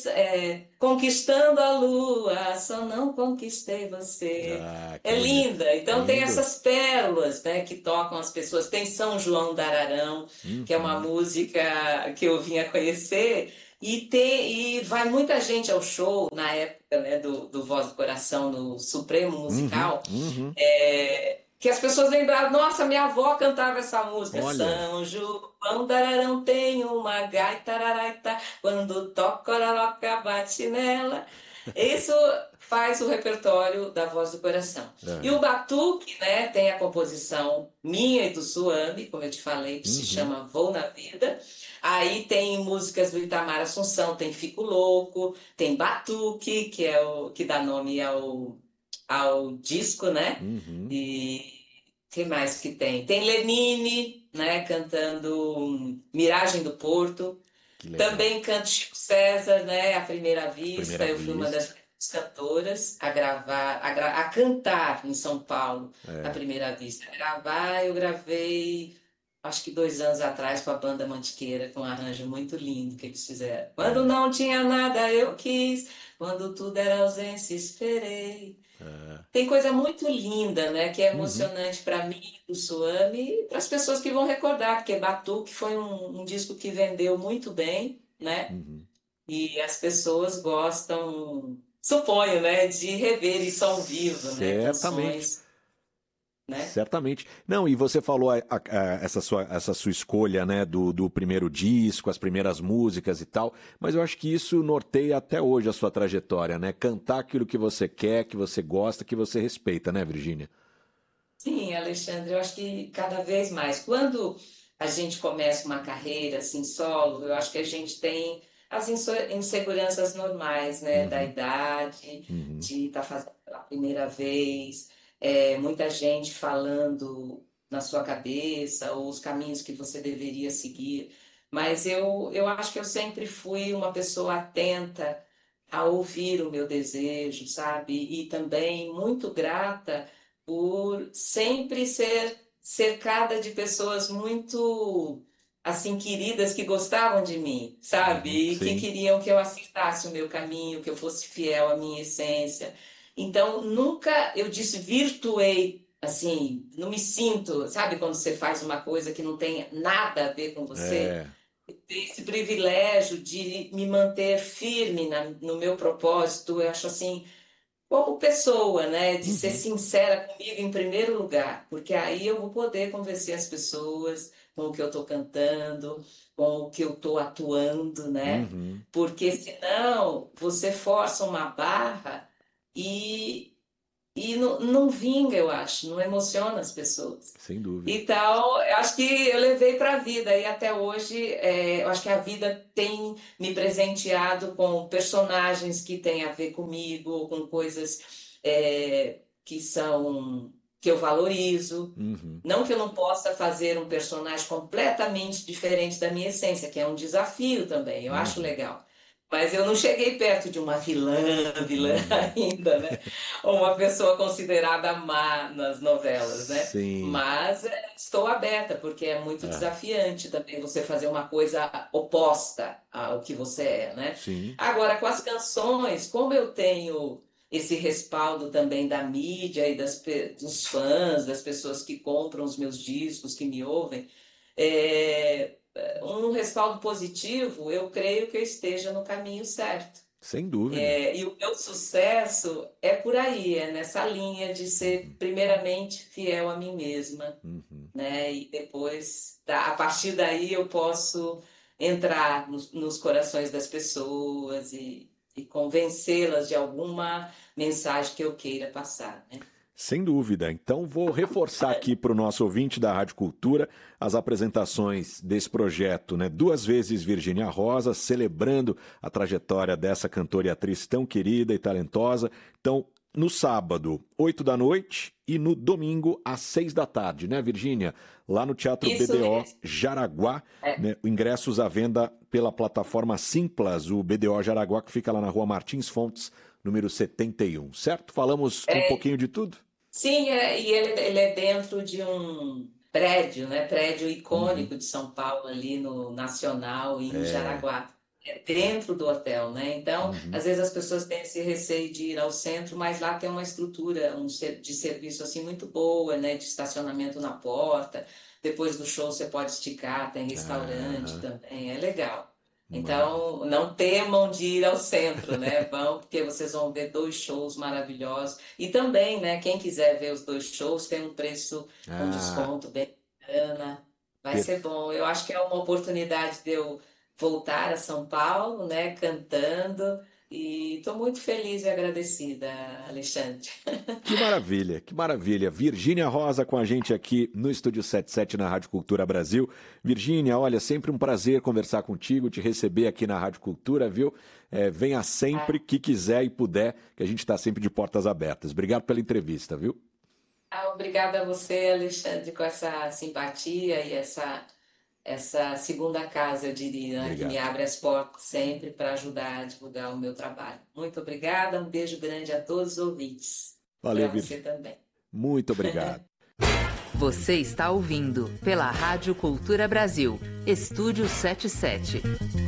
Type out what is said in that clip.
Conquistando a Lua, só não conquistei você. Ah, que É bonito. linda. Então tem Lindo. essas pérolas, né, que tocam as pessoas. Tem São João da Ararão, que é uma Uhum, música que eu vim a conhecer. E vai muita gente ao show na época, né, do Voz do Coração, no Supremo uhum, Musical, uhum. que as pessoas lembraram, nossa, minha avó cantava essa música. Olha, São João dararão tem uma gaita, araraita, quando toca, ororoca, bate nela. Isso faz o repertório da Voz do Coração. E o aham, batuque, né, tem a composição minha e do Suami, como eu te falei, que se uhum, chama Vou na Vida. Aí tem músicas do Itamar Assunção, tem Fico Louco, tem Batuque, que é o que dá nome ao disco, né? uhum. E que mais que tem? Tem Lenine, né, cantando Miragem do Porto. Que legal. Também canto Chico César, né, à primeira À vista. primeira Eu fui uma vista. das primeiras cantoras a gravar, a cantar em São Paulo à É. primeira vista. Gravar, eu gravei, acho que 2 anos atrás com a banda Mantiqueira, com um arranjo muito lindo que eles fizeram. Quando É. não tinha nada, eu quis. Quando tudo era ausência, esperei. É. Tem coisa muito linda, né, que é Uhum, emocionante para mim, para o Suami, e para as pessoas que vão recordar, porque Batuque foi um disco que vendeu muito bem, né? uhum. E as pessoas gostam, suponho, né, de rever isso ao vivo, né? Certamente. Canções, né? Certamente. Não, e você falou essa sua escolha, né, do primeiro disco, as primeiras músicas e tal, mas eu acho que isso norteia até hoje a sua trajetória, né? Cantar aquilo que você quer, que você gosta, que você respeita, né, Virgínia? Sim, Alexandre, eu acho que cada vez mais. Quando a gente começa uma carreira assim solo, eu acho que a gente tem as inseguranças normais, né, da Uhum, idade, uhum, de estar fazendo pela primeira vez, muita gente falando na sua cabeça, ou os caminhos que você deveria seguir. Mas eu acho que eu sempre fui uma pessoa atenta a ouvir o meu desejo, sabe? E também muito grata por sempre ser cercada de pessoas muito assim queridas que gostavam de mim, sabe? uhum, E que sim. queriam que eu acertasse o meu caminho, que eu fosse fiel à minha essência. Então, nunca eu desvirtuei, assim, não me sinto, sabe quando você faz uma coisa que não tem nada a ver com você? É. Esse privilégio de me manter firme no meu propósito, eu acho assim como pessoa, né, de ser Uhum, sincera comigo em primeiro lugar, porque aí eu vou poder convencer as pessoas com o que eu estou cantando, com o que eu estou atuando, né? uhum, Porque senão você força uma barra e, e não vinga, eu acho, não emociona as pessoas. sem dúvida. Então, eu acho que eu levei para a vida e até hoje, eu acho que a vida tem me presenteado com personagens que têm a ver comigo, com coisas que eu valorizo. Uhum, Não que eu não possa fazer um personagem completamente diferente da minha essência, que é um desafio também, eu acho uhum, legal. Mas eu não cheguei perto de uma vilã uhum. ainda, né? Ou uma pessoa considerada má nas novelas, né? Sim. Mas estou aberta, porque é muito É, desafiante também você fazer uma coisa oposta ao que você é, né? sim. Agora, com as canções, como eu tenho esse respaldo também da mídia e dos fãs, das pessoas que compram os meus discos, que me ouvem, é, um respaldo positivo, eu creio que eu esteja no caminho certo. Sem dúvida. E o meu sucesso é por aí, é nessa linha de ser Uhum, primeiramente fiel a mim mesma, uhum. né? E depois, a partir daí, eu posso entrar nos corações das pessoas e convencê-las de alguma mensagem que eu queira passar, né? Sem dúvida. Então, vou reforçar aqui para o nosso ouvinte da Rádio Cultura as apresentações desse projeto, né? Duas vezes Virgínia Rosa, celebrando a trajetória dessa cantora e atriz tão querida e talentosa. Então, no sábado, 8 da noite, e no domingo, às 6 da tarde, né, Virgínia? Lá no Teatro Isso BDO mesmo. Jaraguá, É, né? Ingressos à venda pela plataforma Simplas, o BDO Jaraguá, que fica lá na Rua Martins Fontes, número 71, certo? Falamos um é, pouquinho de tudo? sim, e ele é dentro de um prédio, né? Prédio Uhum. icônico de São Paulo, ali no Nacional, em É, Jaraguá. dentro do hotel, né? Então, Uhum. às vezes as pessoas têm esse receio de ir ao centro, mas lá tem uma estrutura de serviço assim muito boa, né? De estacionamento na porta. Depois do show você pode esticar, tem restaurante Aham. também, é legal. Maravilha. Então, não temam de ir ao centro, né? Vão, porque vocês vão ver 2 shows maravilhosos. E também, né? Quem quiser ver os 2 shows tem um preço com Ah, desconto bem bacana. Vai ser perfeito. bom. Eu acho que é uma oportunidade de eu voltar a São Paulo, né, cantando. E estou muito feliz e agradecida, Alexandre. Que maravilha, que maravilha. Virgínia Rosa com a gente aqui no Estúdio 77 na Rádio Cultura Brasil. Virgínia, olha, sempre um prazer conversar contigo, te receber aqui na Rádio Cultura, viu? Venha sempre Ah, que quiser e puder, que a gente está sempre de portas abertas. Obrigado pela entrevista, viu? obrigada a você, Alexandre, com essa simpatia e essa segunda casa, eu diria, né, que me Obrigado. abre as portas sempre para ajudar a divulgar o meu trabalho. Muito obrigada, um beijo grande a todos os ouvintes. Valeu, Para você Virgínia. também. Muito obrigado. Você está ouvindo pela Rádio Cultura Brasil, Estúdio 77.